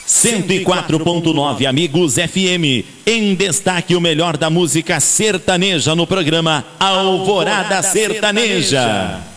104.9 Amigos FM. Em destaque o melhor da música sertaneja no programa Alvorada Sertaneja.